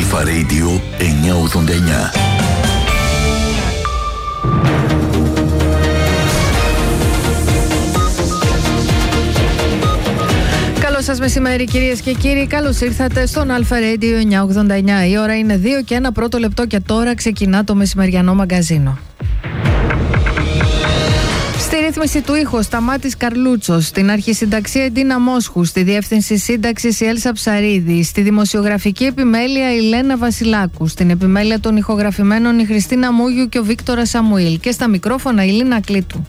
Αλφα Radio 989. Καλό σας μεσημέρι κυρίες και κύριοι, καλώς ήρθατε στον Αλφα Radio 989. Η ώρα είναι 2 και 1 πρώτο λεπτό και τώρα ξεκινά το μεσημεριανό μαγκαζίνο. Στη ρύθμιση του ήχου Σταμάτης Καρλούτσος, στην αρχισυνταξία Εντίνα Μόσχου, στη διεύθυνση σύνταξης η Έλσα Ψαρίδη, στη δημοσιογραφική επιμέλεια η Λένα Βασιλάκου, στην επιμέλεια των ηχογραφημένων η Χριστίνα Μούγιου και ο Βίκτορας Σαμουήλ και στα μικρόφωνα η Λίνα Κλήτου.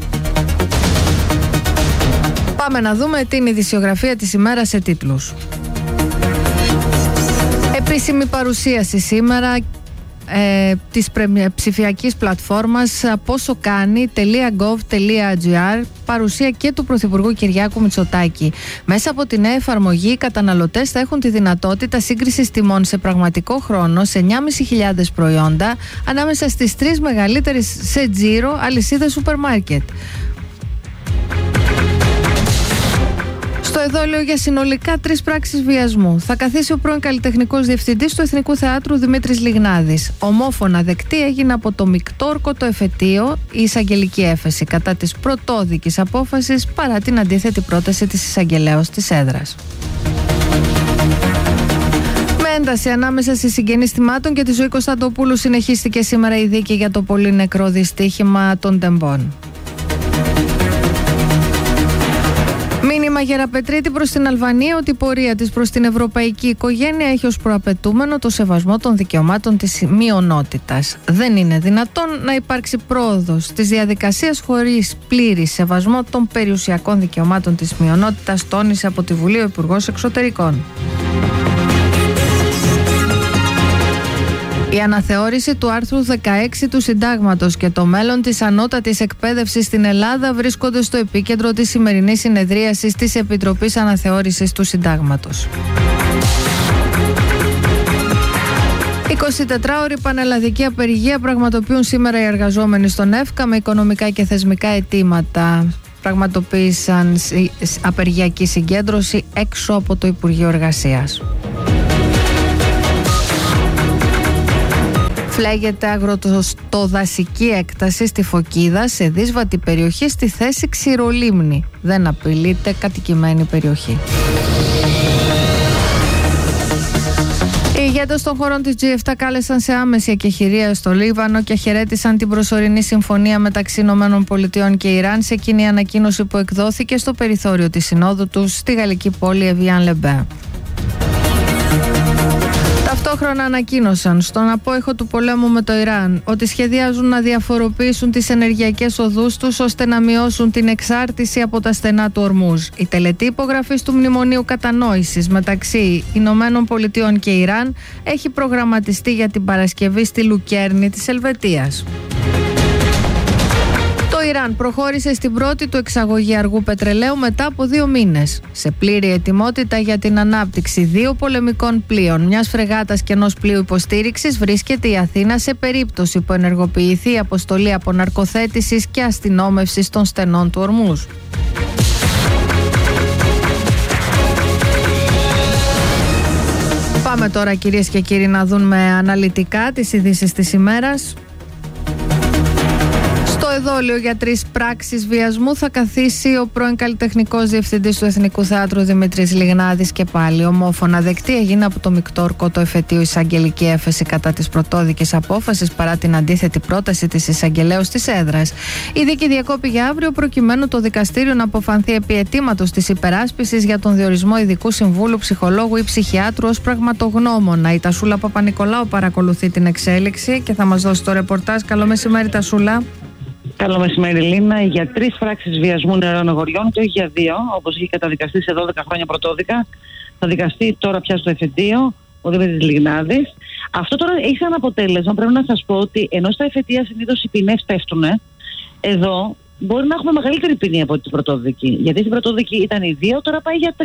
Πάμε να δούμε την ειδησιογραφία της ημέρας σε τίτλους. Επίσημη παρουσίαση σήμερα της ψηφιακής πλατφόρμας πόσοκάνει.gov.gr, παρουσία και του Πρωθυπουργού Κυριάκου Μητσοτάκη. Μέσα από την νέα εφαρμογή οι καταναλωτές θα έχουν τη δυνατότητα σύγκρισης τιμών σε πραγματικό χρόνο σε 9.500 προϊόντα ανάμεσα στις 3 μεγαλύτερες σε τζίρο αλυσίδες σούπερ μάρκετ. Στο εδόλιο για συνολικά 3 πράξεις βιασμού θα καθίσει ο πρώην καλλιτεχνικός διευθυντής του Εθνικού Θεάτρου Δημήτρης Λιγνάδης. Ομόφωνα δεκτή έγινε από το Μικτόρκο το εφετείο η εισαγγελική έφεση κατά της πρωτόδικης απόφασης παρά την αντίθετη πρόταση της εισαγγελέως της έδρας. Με ένταση ανάμεσα στις συγγενείς θυμάτων και τη Ζωή Κωνσταντοπούλου συνεχίστηκε σήμερα η δίκη για το πολύ νεκρό δυστύχημα των Τεμπών. Μήνυμα Γεραπετρίτη προς την Αλβανία ότι η πορεία της προς την ευρωπαϊκή οικογένεια έχει ως προαπαιτούμενο το σεβασμό των δικαιωμάτων της μειονότητας. Δεν είναι δυνατόν να υπάρξει πρόοδος της διαδικασίας χωρίς πλήρη σεβασμό των περιουσιακών δικαιωμάτων της μειονότητας, τόνισε από τη Βουλή ο Υπουργός Εξωτερικών. Η αναθεώρηση του άρθρου 16 του Συντάγματος και το μέλλον της ανώτατης εκπαίδευσης στην Ελλάδα βρίσκονται στο επίκεντρο της σημερινής συνεδρίασης της Επιτροπής Αναθεώρησης του Συντάγματος. 24ωρη πανελλαδική απεργία πραγματοποιούν σήμερα οι εργαζόμενοι στον ΕΦΚΑ με οικονομικά και θεσμικά αιτήματα. Πραγματοποίησαν απεργιακή συγκέντρωση έξω από το Υπουργείο Εργασίας. Φλέγεται αγροτοδασική έκταση στη Φωκίδα σε δύσβατη περιοχή στη θέση Ξηρολίμνη. Δεν απειλείται κατοικημένη περιοχή. Οι ηγέτες των χωρών της G7 κάλεσαν σε άμεση εκεχηρία στο Λίβανο και χαιρέτησαν την προσωρινή συμφωνία μεταξύ ΗΠΑ και Ιράν σε κοινή ανακοίνωση που εκδόθηκε στο περιθώριο της συνόδου τους στη γαλλική πόλη Εβιάν-Λεμπέ. Ταυτόχρονα ανακοίνωσαν στον απόϊχο του πολέμου με το Ιράν ότι σχεδιάζουν να διαφοροποιήσουν τις ενεργειακές οδούς τους ώστε να μειώσουν την εξάρτηση από τα στενά του Ορμούζ. Η τελετή υπογραφής του Μνημονίου Κατανόησης μεταξύ Ηνωμένων Πολιτειών και Ιράν έχει προγραμματιστεί για την Παρασκευή στη Λουκέρνη της Ελβετίας. Το Ιράν προχώρησε στην πρώτη του εξαγωγή αργού πετρελαίου μετά από 2 μήνες. Σε πλήρη ετοιμότητα για την ανάπτυξη 2 πολεμικών πλοίων, μιας φρεγάτας και ενός πλοίου υποστήριξης βρίσκεται η Αθήνα σε περίπτωση που ενεργοποιηθεί η αποστολή αποναρκοθέτησης και αστυνόμευσης των στενών του Ορμούζ. Πάμε τώρα κυρίες και κύριοι να δούμε αναλυτικά τις ειδήσεις της ημέρας. Στο εδόλιο για 3 πράξεις βιασμού θα καθίσει ο πρώην καλλιτεχνικός διευθυντής του Εθνικού Θεάτρου Δημήτρης Λιγνάδης και πάλι. Ομόφωνα δεκτή έγινε από το Μικτόρκο το εφετείο εισαγγελική έφεση κατά της πρωτόδικης απόφασης παρά την αντίθετη πρόταση της εισαγγελέως της έδρας. Η δίκη διακόπη για αύριο προκειμένου το δικαστήριο να αποφανθεί επί αιτήματος της υπεράσπισης για τον διορισμό ειδικού συμβούλου ψυχολόγου ή ψυχιάτρου ως πραγματογνώμονα. Η Τασούλα Παπα-Νικολάου παρακολουθεί την εξέλιξη και θα μας δώσει το ρεπορτάζ. Καλό μεσημέρι, Τασούλα. Καλό μεσημέρι, Λίνα. Για 3 πράξεις βιασμού νεαρών αγοριών και όχι για 2, όπως είχε καταδικαστεί σε 12 χρόνια πρωτόδικα, θα δικαστεί τώρα πια στο εφετείο ο Δημήτρης Λιγνάδης. Αυτό τώρα έχει σαν αποτέλεσμα, πρέπει να σας πω, ότι ενώ στα εφετεία συνήθως οι ποινές πέφτουν, εδώ μπορεί να έχουμε μεγαλύτερη ποινή από την πρωτόδικη. Γιατί στην πρωτόδικη ήταν οι 2, τώρα πάει για 3.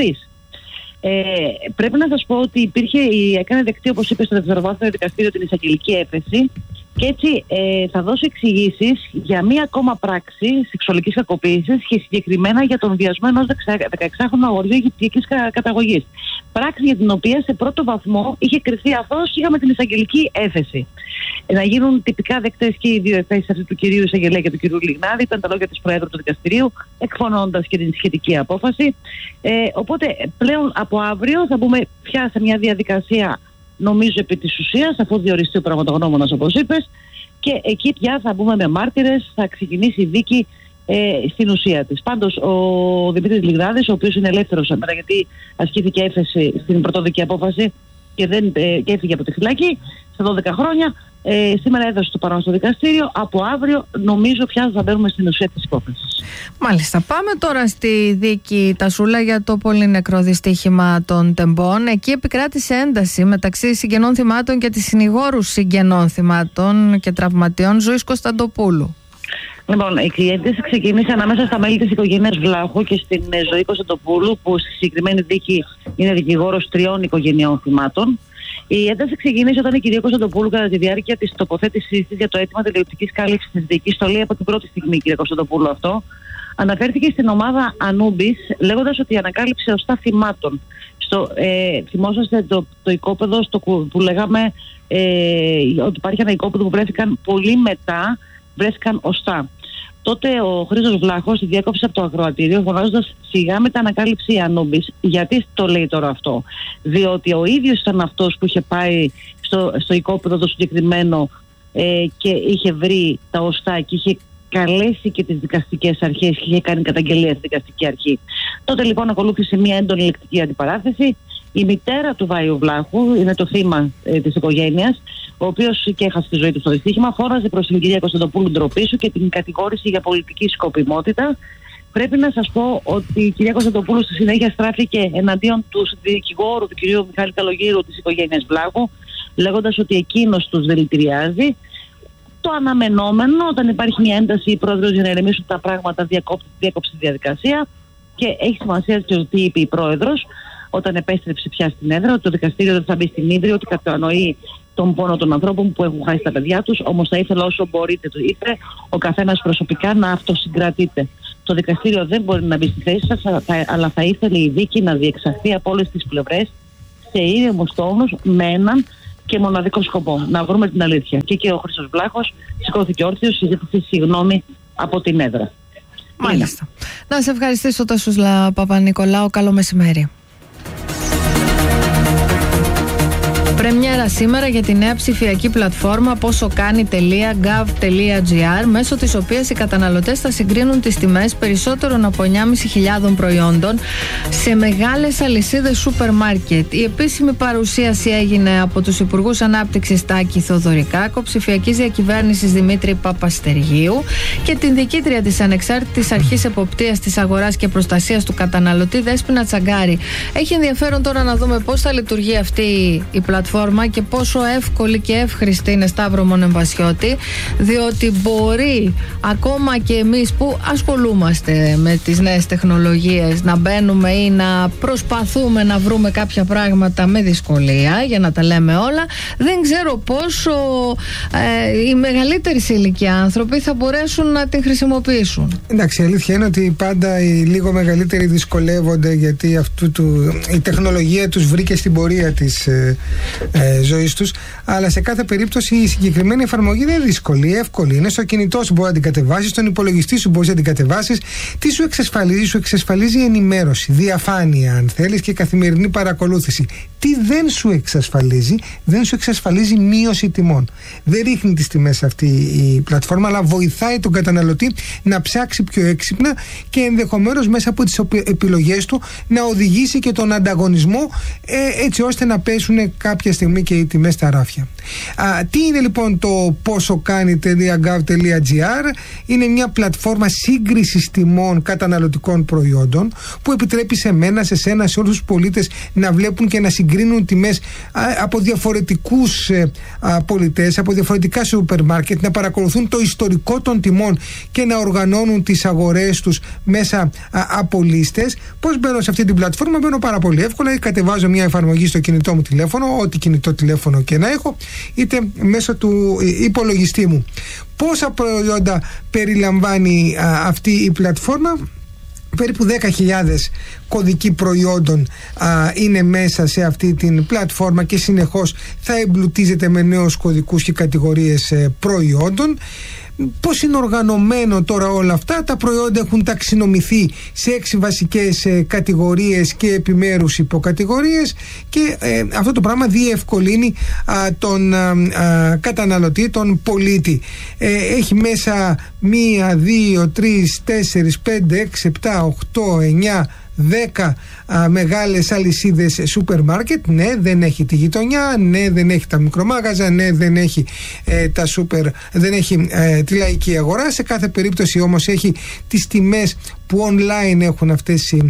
Πρέπει να σας πω ότι έκανε δεκτή, όπως είπε, στο δευτεροβάθμιο δικαστήριο την εισαγγελική έφεση Και έτσι θα δώσω εξηγήσεις για μία ακόμα πράξη σεξουαλικής κακοποίησης και συγκεκριμένα για τον βιασμό ενός 16χρονου αγοριού αιγυπτιακής καταγωγής. Πράξη για την οποία σε πρώτο βαθμό είχε κριθεί αθώος και είχαμε την εισαγγελική έφεση. Να γίνουν τυπικά δεκτές και οι δύο εφέσεις αυτού του κυρίου εισαγγελέα και του κυρίου Λιγνάδη, ήταν τα λόγια της Προέδρου του Δικαστηρίου, εκφωνώντας και την σχετική απόφαση. Οπότε πλέον από αύριο θα μπούμε πια σε μια διαδικασία, νομίζω επί της ουσίας, αφού διοριστεί ο πραγματογνώμονας όπως είπες, και εκεί πια θα μπούμε με μάρτυρες, θα ξεκινήσει η δίκη στην ουσία της. Πάντως ο Δημήτρης Λιγνάδης, ο οποίος είναι ελεύθερος μετά γιατί ασκήθηκε έφεση στην πρωτοδική απόφαση και έφυγε από τη φυλακή σε 12 χρόνια, σήμερα έδωσε το παρόν στο δικαστήριο. Από αύριο νομίζω πια θα μπαίνουμε στην ουσία της υπόθεσης. Μάλιστα. Πάμε τώρα στη δίκη Τασούλα για το πολύ νεκρό δυστύχημα των Τεμπών. Εκεί επικράτησε ένταση μεταξύ συγγενών θυμάτων και της συνηγόρου συγγενών θυμάτων και τραυματιών Ζωής Κωνσταντοπούλου. Λοιπόν, η ένταση ξεκίνησε ανάμεσα στα μέλη της οικογένειας Βλάχου και στην Ζωή Κωνσταντοπούλου, που στη συγκεκριμένη δίκη είναι δικηγόρος 3 οικογενειών θυμάτων. Η ένταση ξεκίνησε όταν η κυρία Κωνσταντοπούλου, κατά τη διάρκεια της τοποθέτησής της για το αίτημα τηλεοπτικής κάλυψης της δίκης, το λέει από την πρώτη στιγμή η κυρία Κωνσταντοπούλου αυτό, αναφέρθηκε στην ομάδα Ανούμπης, λέγοντας ότι ανακάλυψε οστά θυμάτων. Θυμόσαστε το οικόπεδο που λέγαμε ότι υπάρχει ένα οικόπεδο που βρέθηκαν πολύ μετά, βρέθηκαν οστά. Τότε ο Χρήστος Βλάχος τη διέκοψε από το ακροατήριο, φωνάζοντας σιγά μετά ανακάλυψε η Ανούμπης. Γιατί το λέει τώρα αυτό? Διότι ο ίδιος ήταν αυτός που είχε πάει στο οικόπεδο το συγκεκριμένο και είχε βρει τα οστά και είχε καλέσει και τις δικαστικές αρχές και είχε κάνει καταγγελία στη δικαστική αρχή. Τότε λοιπόν ακολούθησε μια έντονη λεκτική αντιπαράθεση. Η μητέρα του Βάιου Βλάχου, είναι το θύμα της οικογένειας, ο οποίος και έχασε τη ζωή του στο δυστύχημα, φώναζε προς την κυρία Κωνσταντοπούλου ντροπή σου και την κατηγόρηση για πολιτική σκοπιμότητα. Πρέπει να σας πω ότι η κυρία Κωνσταντοπούλου στη συνέχεια στράφηκε εναντίον του δικηγόρου, του κυρίου Μιχάλη Καλογύρου της οικογένειας Βλάχου, λέγοντας ότι εκείνος τους δηλητηριάζει. Το αναμενόμενο, όταν υπάρχει μια ένταση, η πρόεδρος για να ηρεμήσουν τα πράγματα διέκοψε τη διαδικασία και έχει σημασία και το τι είπε η πρόεδρος όταν επέστρεψε πια στην έδρα, ότι το δικαστήριο δεν θα μπει στην ύδρη, ότι κατανοεί τον πόνο των ανθρώπων που έχουν χάσει τα παιδιά τους, όμως θα ήθελα όσο μπορείτε, το ήθελε ο καθένας προσωπικά να αυτοσυγκρατείτε. Το δικαστήριο δεν μπορεί να μπει στη θέση σας, αλλά θα ήθελε η δίκη να διεξαχθεί από όλες τις πλευρές σε ήρεμους τόνους, με έναν και μοναδικό σκοπό, να βρούμε την αλήθεια. Και ο Χρήστος Βλάχος σηκώθηκε όρθιος και ζήτησε συγγνώμη από την έδρα. Μάλιστα. Να σε ευχαριστήσω, Τασούλα Παπα-Νικολάου. Καλό μεσημέρι. Πρεμιέρα σήμερα για τη νέα ψηφιακή πλατφόρμα posokani.gov.gr, μέσω της οποίας οι καταναλωτές θα συγκρίνουν τις τιμές περισσότερων από 9.500 προϊόντων σε μεγάλες αλυσίδες σούπερ μάρκετ. Η επίσημη παρουσίαση έγινε από τους Υπουργούς Ανάπτυξης Τάκη Θοδωρικάκο, Ψηφιακής Διακυβέρνησης Δημήτρη Παπαστεργίου και την διοικήτρια της Ανεξάρτητης Αρχής Εποπτείας της Αγοράς και Προστασίας του Καταναλωτή Δέσποινα Τσαγκάρη. Έχει ενδιαφέρον τώρα να δούμε πώς θα λειτουργεί αυτή η πλατφόρμα και πόσο εύκολη και εύχρηστη είναι, Σταύρο Μονεμβασιώτη, διότι μπορεί ακόμα και εμείς που ασχολούμαστε με τις νέες τεχνολογίες να μπαίνουμε ή να προσπαθούμε να βρούμε κάποια πράγματα με δυσκολία, για να τα λέμε όλα. Δεν ξέρω πόσο οι μεγαλύτεροι σε ηλικία άνθρωποι θα μπορέσουν να την χρησιμοποιήσουν. Εντάξει, η αλήθεια είναι ότι πάντα οι λίγο μεγαλύτεροι δυσκολεύονται, γιατί η τεχνολογία τους βρήκε στην πορεία της ζωής τους, αλλά σε κάθε περίπτωση η συγκεκριμένη εφαρμογή δεν είναι δύσκολη, εύκολη. Είναι στο κινητό σου, μπορεί να την κατεβάσεις, στον υπολογιστή σου μπορεί να την κατεβάσεις. Τι σου εξασφαλίζει? Σου εξασφαλίζει ενημέρωση, διαφάνεια αν θέλεις και καθημερινή παρακολούθηση. Τι δεν σου εξασφαλίζει? Δεν σου εξασφαλίζει μείωση τιμών. Δεν ρίχνει τις τιμές αυτή η πλατφόρμα, αλλά βοηθάει τον καταναλωτή να ψάξει πιο έξυπνα και ενδεχομένως μέσα από τις επιλογές του να οδηγήσει και τον ανταγωνισμό, έτσι ώστε να πέσουν κάποια στιγμή και οι τιμές στα ράφια. Τι είναι λοιπόν το posokani.gov.gr? Είναι μια πλατφόρμα σύγκρισης τιμών καταναλωτικών προϊόντων που επιτρέπει σε μένα, σε σένα, σε όλους τους πολίτες να βλέπουν και να συγκρίνουν τιμές από διαφορετικούς πολιτές, από διαφορετικά σούπερ μάρκετ, να παρακολουθούν το ιστορικό των τιμών και να οργανώνουν τις αγορές τους μέσα από λίστες. Πώς μπαίνω σε αυτή την πλατφόρμα? Μπαίνω πάρα πολύ εύκολα, κατεβάζω μια εφαρμογή στο κινητό μου τηλέφωνο, ό,τι κινητό τηλέφωνο και να έχω, είτε μέσω του υπολογιστή μου. Πόσα προϊόντα περιλαμβάνει αυτή η πλατφόρμα? Περίπου 10.000 κωδικοί προϊόντων είναι μέσα σε αυτή την πλατφόρμα και συνεχώς θα εμπλουτίζεται με νέους κωδικούς και κατηγορίες προϊόντων. Πώς είναι οργανωμένο τώρα όλα αυτά? Τα προϊόντα έχουν ταξινομηθεί σε 6 βασικές κατηγορίες και επιμέρους υποκατηγορίες, και αυτό το πράγμα διευκολύνει τον καταναλωτή, τον πολίτη. Έχει μέσα 1, 2, 3, 4, 5, 6, 7, 8, 9, 10 μεγάλες αλυσίδες σούπερ μάρκετ. Ναι, δεν έχει τη γειτονιά, ναι, δεν έχει τα μικρομάγαζα, ναι, δεν έχει τα σούπερ, δεν έχει τη λαϊκή αγορά. Σε κάθε περίπτωση όμως έχει τις τιμές που online έχουν αυτές οι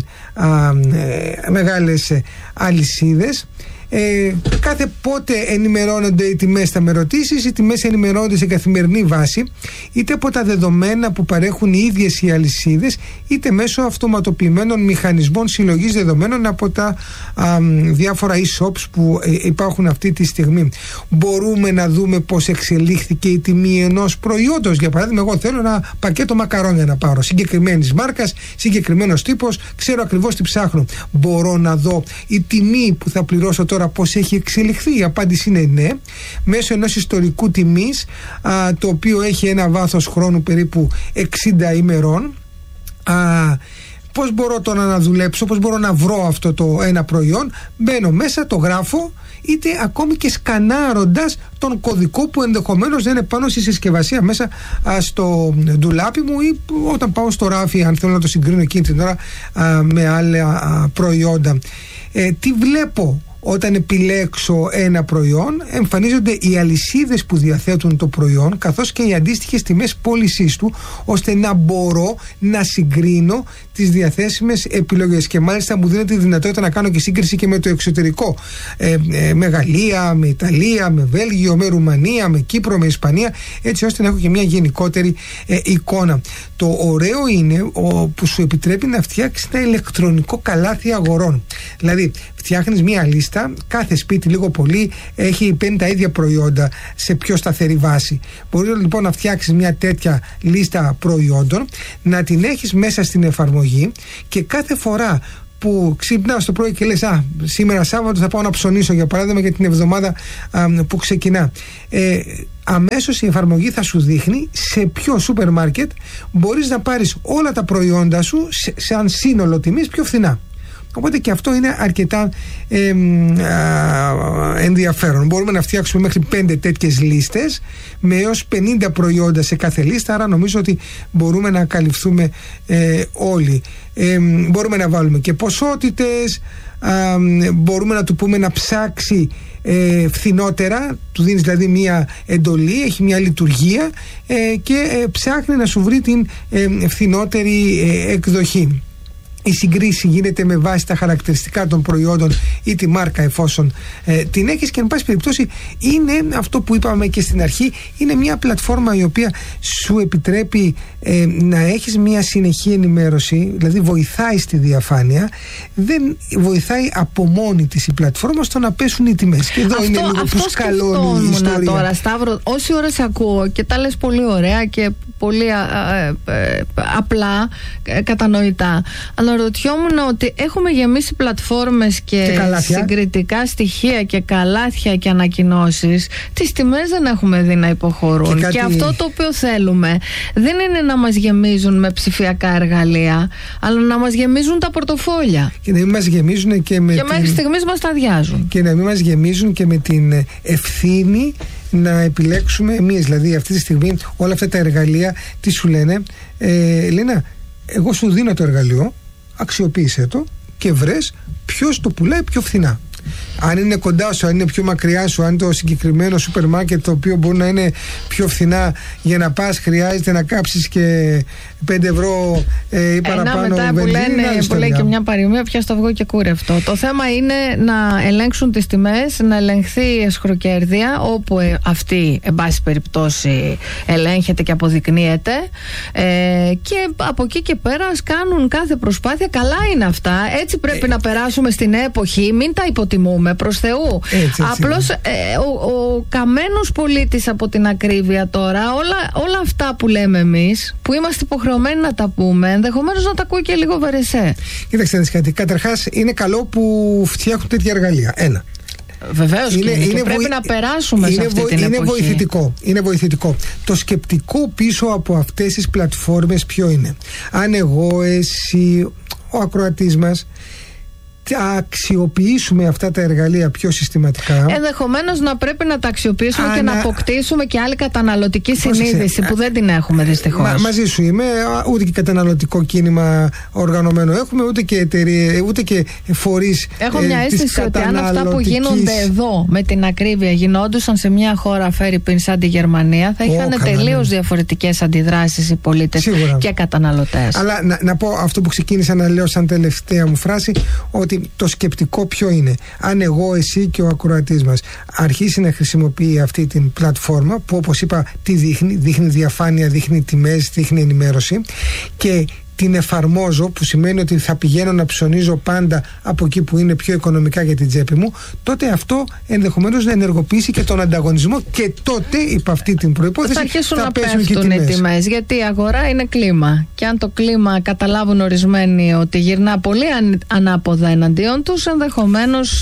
μεγάλες αλυσίδες. Κάθε πότε ενημερώνονται οι τιμές, θα με ρωτήσεις. Οι τιμές ενημερώνονται σε καθημερινή βάση, είτε από τα δεδομένα που παρέχουν οι ίδιες οι αλυσίδες, είτε μέσω αυτοματοποιημένων μηχανισμών συλλογής δεδομένων από τα διάφορα e-shops που υπάρχουν αυτή τη στιγμή. Μπορούμε να δούμε πώς εξελίχθηκε η τιμή ενός προϊόντος. Για παράδειγμα, εγώ θέλω ένα πακέτο μακαρόνια να πάρω, συγκεκριμένης μάρκας, συγκεκριμένος τύπος, ξέρω ακριβώς τι ψάχνω. Μπορώ να δω η τιμή που θα πληρώσω τώρα πώς έχει εξελιχθεί? Η απάντηση είναι ναι, μέσω ενός ιστορικού τιμής, το οποίο έχει ένα βάθος χρόνου περίπου 60 ημερών. Πώς μπορώ τώρα να δουλέψω, πώς μπορώ να βρω αυτό το ένα προϊόν? Μπαίνω μέσα, το γράφω, είτε ακόμη και σκανάροντας τον κωδικό που ενδεχομένως δεν είναι πάνω στη συσκευασία μέσα στο ντουλάπι μου, ή όταν πάω στο ράφι, αν θέλω να το συγκρίνω εκείνη την ώρα με άλλα προϊόντα. Τι βλέπω όταν επιλέξω ένα προϊόν? Εμφανίζονται οι αλυσίδες που διαθέτουν το προϊόν, καθώς και οι αντίστοιχες τιμές πώλησής του, ώστε να μπορώ να συγκρίνω τις διαθέσιμες επιλογές. Και μάλιστα μου δίνεται τη δυνατότητα να κάνω και σύγκριση και με το εξωτερικό, με Γαλλία, με Ιταλία, με Βέλγιο, με Ρουμανία, με Κύπρο, με Ισπανία, έτσι ώστε να έχω και μια γενικότερη εικόνα. Το ωραίο είναι που σου επιτρέπει να φτιάξεις ένα ηλεκτρονικό καλάθι αγορών. Δηλαδή φτιάχνεις μια λίστα, κάθε σπίτι λίγο πολύ παίρνει τα ίδια προϊόντα σε πιο σταθερή βάση. Μπορείς λοιπόν να φτιάξεις μια τέτοια λίστα προϊόντων, να την έχεις μέσα στην εφαρμογή, και κάθε φορά που ξυπνάω το πρωί και λες σήμερα Σάββατο θα πάω να ψωνίσω, για παράδειγμα, για την εβδομάδα που ξεκινά, αμέσως η εφαρμογή θα σου δείχνει σε ποιο σούπερ μάρκετ μπορείς να πάρεις όλα τα προϊόντα σου σαν σύνολο τιμής πιο φθηνά. Οπότε και αυτό είναι αρκετά ενδιαφέρον. Μπορούμε να φτιάξουμε μέχρι 5 τέτοιες λίστες με έως 50 προϊόντα σε κάθε λίστα, άρα νομίζω ότι μπορούμε να καλυφθούμε όλοι. Μπορούμε να βάλουμε και ποσότητες, μπορούμε να του πούμε να ψάξει φθηνότερα, του δίνεις δηλαδή μια εντολή, έχει μια λειτουργία και ψάχνει να σου βρει την φθηνότερη εκδοχή. Η συγκρίση γίνεται με βάση τα χαρακτηριστικά των προϊόντων ή τη μάρκα, εφόσον την έχεις, και εν πάση περιπτώσει είναι αυτό που είπαμε και στην αρχή, είναι μια πλατφόρμα η οποία σου επιτρέπει να έχεις μια συνεχή ενημέρωση, δηλαδή βοηθάει στη διαφάνεια, δεν βοηθάει από μόνη της η πλατφόρμα στο να πέσουν οι τιμές. Και εδώ είναι λίγο που σκαλώνει η ιστορία. Τώρα, Σταύρο, όση ώρα σε ακούω και τα λες πολύ ωραία και πολύ απλά κατανοητά, αναρωτιόμουν ότι έχουμε γεμίσει πλατφόρμες και συγκριτικά στοιχεία και καλάθια και ανακοινώσεις. Τις τιμές δεν έχουμε δει να υποχωρούν, και αυτό το οποίο θέλουμε δεν είναι να μας γεμίζουν με ψηφιακά εργαλεία, αλλά να μας γεμίζουν τα πορτοφόλια, και να μην μας γεμίζουν και μέχρι στιγμής μας τα αδειάζουν, και να μην μας γεμίζουν και με την ευθύνη να επιλέξουμε εμείς. Δηλαδή αυτή τη στιγμή όλα αυτά τα εργαλεία τι σου λένε? Λένα, εγώ σου δίνω το εργαλείο, αξιοποίησέ το και βρες ποιος το πουλάει πιο φθηνά. Αν είναι κοντά σου, αν είναι πιο μακριά σου, αν το συγκεκριμένο σούπερ μάρκετ, το οποίο μπορεί να είναι πιο φθηνά, για να πας χρειάζεται να κάψεις και 5 ευρώ ή παραπάνω μετά που λέει και μια παροιμία, πια στο αυγό και κούρευτο. Το θέμα είναι να ελέγξουν τις τιμές, να ελεγχθεί η εσχροκέρδεια όπου αυτή εν πάση περιπτώσει ελέγχεται και αποδεικνύεται, και από εκεί και πέρα κάνουν κάθε προσπάθεια. Καλά είναι αυτά, έτσι πρέπει να περάσουμε στην εποχή, μην τα υποτιμήσουμε. προτιμούμε, προς Θεού. Απλώς ο καμένος πολίτης από την ακρίβεια τώρα, όλα αυτά που λέμε εμείς, που είμαστε υποχρεωμένοι να τα πούμε, ενδεχομένως να τα ακούει και λίγο Βερεσέ. Κοίταξε κάτι. Καταρχάς, είναι καλό που φτιάχνουν τέτοια εργαλεία. Ένα. Βεβαίως, και πρέπει να περάσουμε σε αυτή την εποχή. Είναι βοηθητικό. Το σκεπτικό πίσω από αυτές τις πλατφόρμες ποιο είναι? Αν εγώ, εσύ, ο ακροατής μας αξιοποιήσουμε αυτά τα εργαλεία πιο συστηματικά, ενδεχομένως να πρέπει να τα αξιοποιήσουμε και να αποκτήσουμε και άλλη καταναλωτική συνείδηση που δεν την έχουμε δυστυχώς. Μαζί σου είμαι. Ούτε και καταναλωτικό κίνημα οργανωμένο έχουμε, ούτε και εταιρείες, ούτε και φορείς. Έχω μια αίσθηση ότι αν αυτά που γίνονται εδώ με την ακρίβεια γινόντουσαν σε μια χώρα φέρει σαν τη Γερμανία, θα είχαν τελείως διαφορετικές αντιδράσεις οι πολίτες και καταναλωτές. Αλλά να πω αυτό που ξεκίνησα να λέω σαν τελευταία μου φράση, ότι το σκεπτικό ποιο είναι? Αν εγώ, εσύ και ο ακροατής μας αρχίσει να χρησιμοποιεί αυτή την πλατφόρμα που, όπως είπα, τι δείχνει διαφάνεια, δείχνει τιμές, δείχνει ενημέρωση, και την εφαρμόζω, που σημαίνει ότι θα πηγαίνω να ψωνίζω πάντα από εκεί που είναι πιο οικονομικά για την τσέπη μου, τότε αυτό ενδεχομένως να ενεργοποιήσει και τον ανταγωνισμό, και τότε υπ' αυτή την προϋπόθεση θα αρχίσουν να πέφτουν οι τιμές, γιατί η αγορά είναι κλίμα, και αν το κλίμα καταλάβουν ορισμένοι ότι γυρνά πολύ ανάποδα εναντίον τους, ενδεχομένως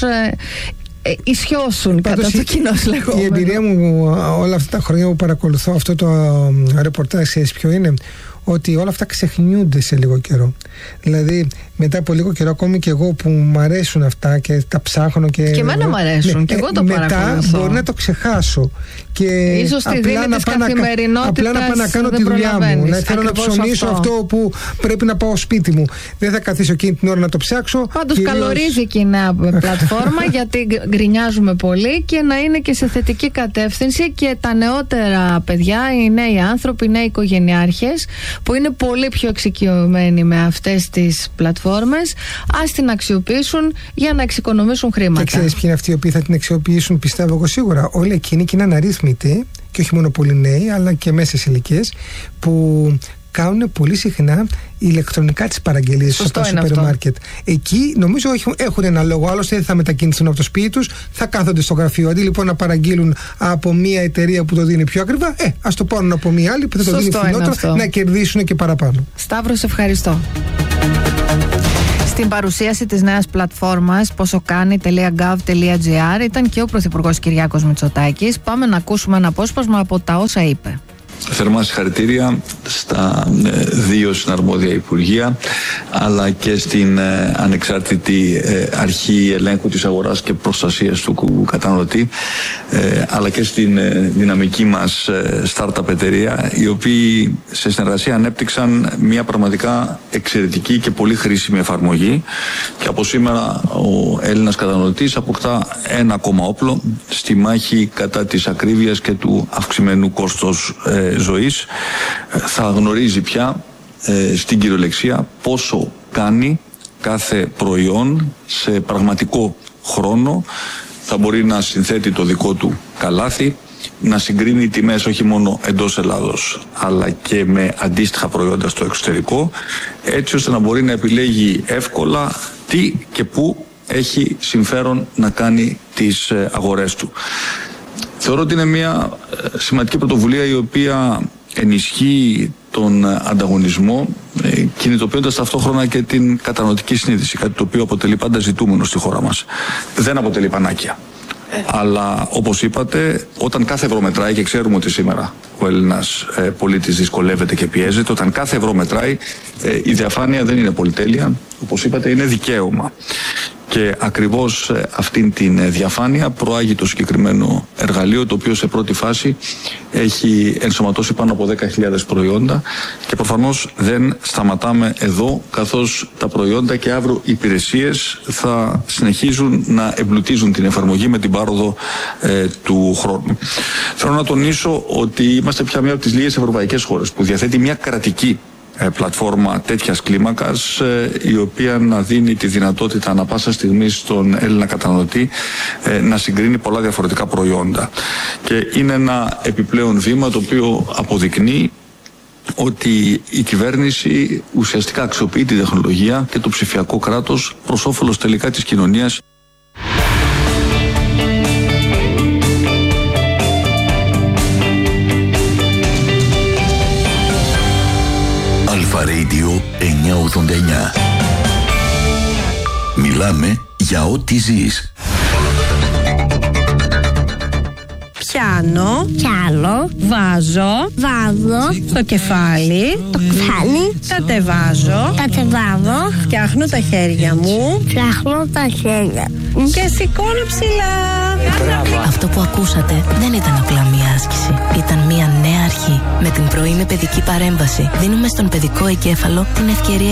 ισιώσουν κατά το κοινό λεγόμενο. Η εμπειρία μου όλα αυτά τα χρόνια που παρακολουθώ αυτό το ρεπορτάζ, ξέρεις ποιο είναι? Ότι όλα αυτά ξεχνιούνται σε λίγο καιρό. Δηλαδή, μετά από λίγο καιρό, ακόμη και εγώ που μου αρέσουν αυτά και τα ψάχνω και εμένα μου αρέσουν, ναι, και εγώ το παρακολουθώ. Μετά μπορεί να το ξεχάσω. Και ίσως τη δίνει της καθημερινότητας. Απλά να πάω να κάνω τη δουλειά μου. Να θέλω να ψωνίσω αυτό που πρέπει να πάω σπίτι μου. Δεν θα καθίσω εκείνη την ώρα να το ψάξω. Πάντως καλορίζει και η νέα πλατφόρμα, γιατί γκρινιάζουμε πολύ, και να είναι και σε θετική κατεύθυνση, και τα νεότερα παιδιά, οι νέοι άνθρωποι, οι νέοι οικογενειάρχες, που είναι πολύ πιο εξοικειωμένοι με αυτές τις πλατφόρμες, ας την αξιοποιήσουν για να εξοικονομήσουν χρήματα. Και ξέρεις ποιοι είναι αυτοί οι οποίοι θα την αξιοποιήσουν, πιστεύω εγώ σίγουρα? Όλοι εκείνοι, και είναι αναρρύθμιτοι, και όχι μόνο πολύ νέοι, αλλά και μέσες ηλικίες, που κάνουν πολύ συχνά ηλεκτρονικά τις παραγγελίες στο σούπερ μάρκετ. Εκεί νομίζω έχουν ένα λόγο. Άλλωστε δεν θα μετακινηθούν από το σπίτι τους, θα κάθονται στο γραφείο. Αντί λοιπόν να παραγγείλουν από μια εταιρεία που το δίνει πιο ακριβά, ας το πάρουν από μια άλλη που θα το δίνει φθηνότερο, να κερδίσουν και παραπάνω. Σταύρο, σε ευχαριστώ. Στην παρουσίαση της νέας πλατφόρμας posokani.gov.gr ήταν και ο Πρωθυπουργός Κυριάκος Μητσοτάκης. Πάμε να ακούσουμε ένα απόσπασμα από τα όσα είπε. Θερμά συγχαρητήρια στα δύο συναρμόδια υπουργεία, αλλά και στην ανεξάρτητη αρχή ελέγχου της αγοράς και προστασίας του καταναλωτή, αλλά και στην δυναμική μας startup εταιρεία, οι οποίοι σε συνεργασία ανέπτυξαν μια πραγματικά εξαιρετική και πολύ χρήσιμη εφαρμογή, και από σήμερα ο Έλληνας καταναλωτής αποκτά ένα ακόμα όπλο στη μάχη κατά της ακρίβειας και του αυξημένου κόστος ζωής. Θα γνωρίζει πια στην κυριολεξία πόσο κάνει κάθε προϊόν σε πραγματικό χρόνο. Θα μπορεί να συνθέτει το δικό του καλάθι, να συγκρίνει τιμές όχι μόνο εντός Ελλάδος, αλλά και με αντίστοιχα προϊόντα στο εξωτερικό, έτσι ώστε να μπορεί να επιλέγει εύκολα τι και πού έχει συμφέρον να κάνει τις αγορές του. Θεωρώ ότι είναι μια σημαντική πρωτοβουλία η οποία ενισχύει τον ανταγωνισμό, κινητοποιώντας ταυτόχρονα και την καταναλωτική συνείδηση, κάτι το οποίο αποτελεί πάντα ζητούμενο στη χώρα μας. Δεν αποτελεί πανάκια. Αλλά όπως είπατε, όταν κάθε ευρώ μετράει, και ξέρουμε ότι σήμερα ο Έλληνας πολίτης δυσκολεύεται και πιέζεται, όταν κάθε ευρώ μετράει, η διαφάνεια δεν είναι πολυτέλεια, όπως είπατε, είναι δικαίωμα. Και ακριβώς αυτήν την διαφάνεια προάγει το συγκεκριμένο εργαλείο, το οποίο σε πρώτη φάση έχει ενσωματώσει πάνω από 10.000 προϊόντα, και προφανώς δεν σταματάμε εδώ, καθώς τα προϊόντα και αύριο οι υπηρεσίες θα συνεχίζουν να εμπλουτίζουν την εφαρμογή με την πάροδο του χρόνου. Θέλω να τονίσω ότι είμαστε πια μία από τις λίγες ευρωπαϊκές χώρες που διαθέτει μια κρατική πλατφόρμα τέτοιας κλίμακας, η οποία να δίνει τη δυνατότητα ανά πάσα στιγμή στον Έλληνα καταναλωτή να συγκρίνει πολλά διαφορετικά προϊόντα. Και είναι ένα επιπλέον βήμα το οποίο αποδεικνύει ότι η κυβέρνηση ουσιαστικά αξιοποιεί τη τεχνολογία και το ψηφιακό κράτος προς όφελος τελικά της κοινωνίας. Μιλάμε για ό,τι ζεις. Πιάνω, βάζω, στο κεφάλι, κατεβάζω, φτιάχνω τα χέρια μου, και σηκώνω ψηλά. Αυτό που ακούσατε δεν ήταν απλά μία άσκηση. Ήταν μία νέα αρχή. Με την πρωινή παιδική παρέμβαση δίνουμε στον παιδικό εγκέφαλο την ευκαιρία